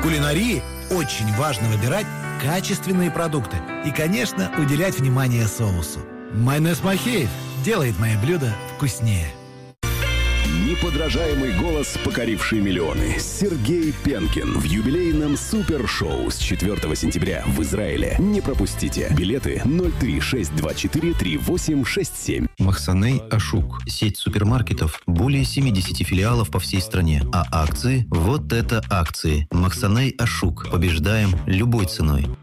В кулинарии очень важно выбирать качественные продукты и, конечно, уделять внимание соусу. Майонез Махеев делает мои блюда вкуснее. Неподражаемый голос, покоривший миллионы. Сергей Пенкин в юбилейном супершоу с 4 сентября в Израиле. Не пропустите. Билеты 036243867. Махсаней Ашук. Сеть супермаркетов. Более 70 филиалов по всей стране. А акции? Вот это акции. Махсаней Ашук. Побеждаем любой ценой.